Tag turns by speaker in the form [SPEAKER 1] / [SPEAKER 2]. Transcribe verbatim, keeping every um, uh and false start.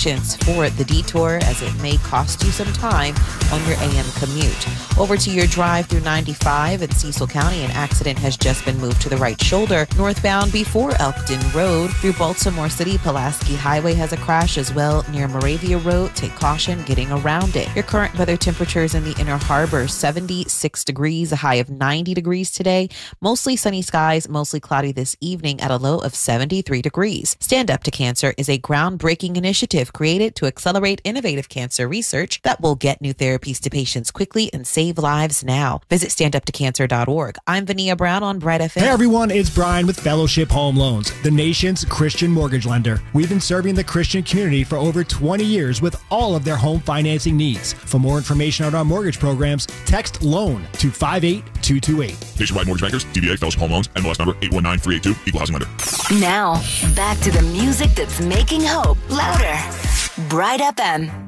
[SPEAKER 1] patience for the detour, as it may cost you some time on your A M commute. Over to your drive through ninety-five in Cecil County, an accident has just been moved to the right shoulder northbound before Elkton Road. Through Baltimore City, Pulaski Highway has a crash as well near Moravia Road. Take caution getting around it. Your current weather temperatures in the Inner Harbor, seventy-six degrees, a high of ninety degrees today. Mostly sunny skies, mostly cloudy this evening at a low of seventy-three degrees. Stand Up to Cancer is a groundbreaking initiative created to accelerate innovative cancer research that will get new therapies to patients quickly and save lives now. Visit stand up to cancer dot org. I'm Vania Brown on Bright F M.
[SPEAKER 2] Hey everyone, it's Brian with Fellowship Home Loans, the nation's Christian mortgage lender. We've been serving the Christian community for over twenty years with all of their home financing needs. For more information on our mortgage programs, text LOAN to five eight two two eight.
[SPEAKER 3] Nationwide Mortgage Bankers, D B A, Fellowship Home Loans, N M L S number eight one nine three eight two, Equal Housing Lender.
[SPEAKER 4] Now, back to the music that's making hope louder. Bright F M.